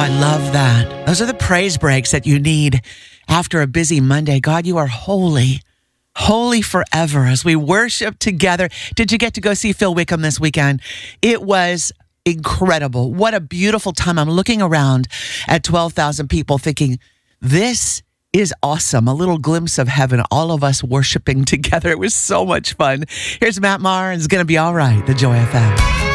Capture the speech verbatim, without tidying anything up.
I love that. Those are the praise breaks that you need after a busy Monday. God, you are holy, holy forever as we worship together. Did you get to go see Phil Wickham this weekend? It was incredible. What a beautiful time. I'm looking around at twelve thousand people thinking, this is awesome. A little glimpse of heaven, all of us worshiping together. It was so much fun. Here's Matt Maher, and it's going to be all right, the Joy F M.